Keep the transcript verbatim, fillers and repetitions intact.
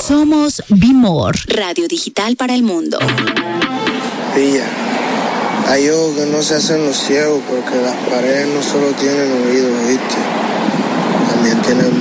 Somos Bimor, radio digital para el mundo. Pilla, hay ojos que no se hacen los ciegos porque las paredes no solo tienen oídos, ¿viste? También tienen